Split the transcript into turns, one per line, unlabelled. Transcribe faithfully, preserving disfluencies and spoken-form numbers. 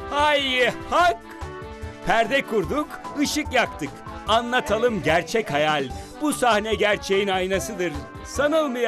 Hay hak! Perde kurduk, ışık yaktık. Anlatalım gerçek hayal. Bu sahne gerçeğin aynasıdır. Sanılmayan